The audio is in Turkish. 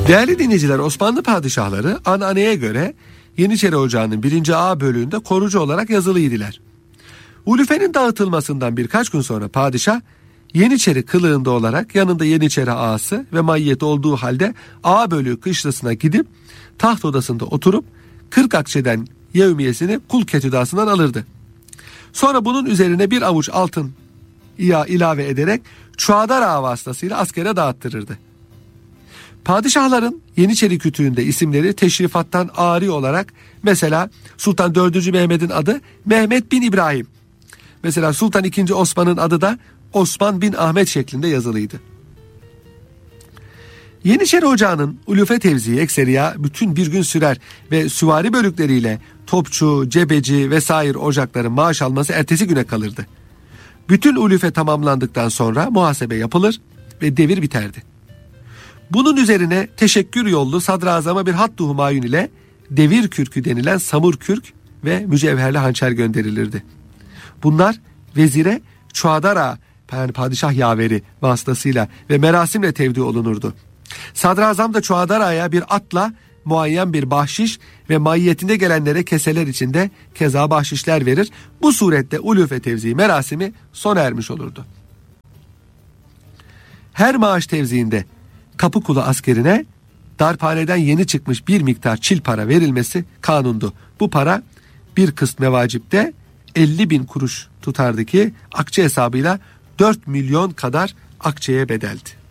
Değerli dinleyiciler, Osmanlı padişahları ananeye göre Yeniçeri Ocağı'nın 1. A bölüğünde korucu olarak yazılıydılar. Ulufe'nin dağıtılmasından birkaç gün sonra padişah Yeniçeri kılığında olarak yanında Yeniçeri ağası ve maiyeti olduğu halde A bölüğü kışlasına gidip taht odasında oturup 40 akçeden yevmiyesini kul ketüdasından alırdı. Sonra bunun üzerine bir avuç altın ilave ederek Çuhadar Ağa vasıtasıyla askere dağıttırırdı. Padişahların Yeniçeri kütüğünde isimleri teşrifattan ari olarak mesela Sultan 4. Mehmet'in adı Mehmet bin İbrahim. Mesela Sultan 2. Osman'ın adı da Osman bin Ahmet şeklinde yazılıydı. Yeniçeri Ocağı'nın ulufe tevziği ekseriya bütün bir gün sürer ve süvari bölükleriyle topçu, cebeci vesaire ocakların maaş alması ertesi güne kalırdı. Bütün ulufe tamamlandıktan sonra muhasebe yapılır ve devir biterdi. Bunun üzerine teşekkür yollu sadrazama bir hattı humayun ile devir kürkü denilen samur kürk ve mücevherli hançer gönderilir. Bunlar vezire Çuhadar Ağa, yani padişah yaveri vasıtasıyla ve merasimle tevdi olunurdu. Sadrazam da Çuhadar Ağa'ya bir atla muayyen bir bahşiş ve maiyetinde gelenlere keseler içinde keza bahşişler verir. Bu surette ulufe tevzi merasimi sona ermiş olurdu. Her maaş tevziinde Kapıkulu askerine darphaneden yeni çıkmış bir miktar çil para verilmesi kanundu. Bu para bir kısmı mevacipte 50.000 kuruş tutardı ki akçe hesabıyla 4 milyon kadar akçeye bedeldi.